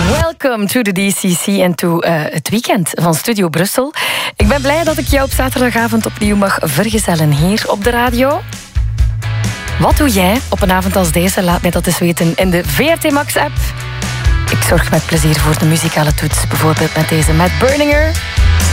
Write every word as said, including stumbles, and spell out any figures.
Welcome to the D C C en to uh, het weekend van Studio Brussel. Ik ben blij dat ik jou op zaterdagavond opnieuw mag vergezellen hier op de radio. Wat doe jij op een avond als deze? Laat mij dat eens weten in de V R T Max-app. Ik zorg met plezier voor de muzikale toets, bijvoorbeeld met deze Matt Berninger.